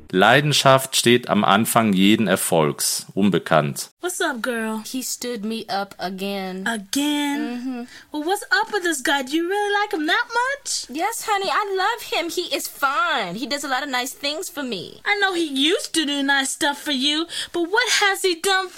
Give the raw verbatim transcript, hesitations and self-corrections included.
Leidenschaft steht am Anfang jeden Erfolgs. Unbekannt. What's up, girl? He stood me up again. Again? Mm-hmm. Well, what's up with this guy? Do you really like him that much? Yes, honey, I love him. He is fine. He does a lot of nice things for me. I know he used to do nice stuff for you, but what has he done